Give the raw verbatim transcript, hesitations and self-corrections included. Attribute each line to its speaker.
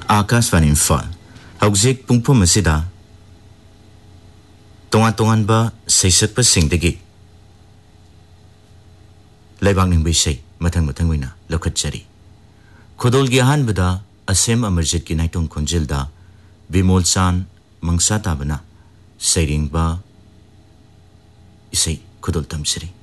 Speaker 1: आकाशवाणी इम्फाल हौजिक पुंगपुम असिदा तोंगान तोंगानबा सैसक्पसिंगदगी लाइबांगनिंग सै मथंग मथंग ओइना लौखतचरी खुदोलगी अहानबदा असेम अमरजीत की नाइटोंग खोंजिलदा बिमोल चान मंगसा ताबना सैरिंगबा इसै खुदोल तमसरी